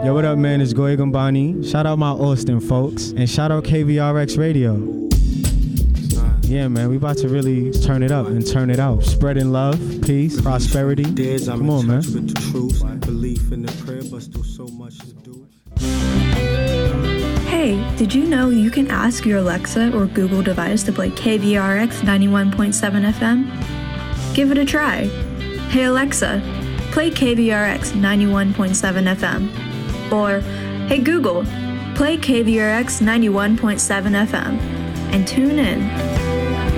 Yo, what up, man? It's Goy Gambani. Shout out my Austin folks. And shout out KVRX Radio. Yeah, man, we about to really turn it up and turn it out. Spreading love, peace, prosperity. Come on, man. Hey, did you know you can ask your Alexa or Google device to play KVRX 91.7 FM? Give it a try. Hey Alexa, play KVRX 91.7 FM. Or, hey Google, play KVRX 91.7 FM. And tune in.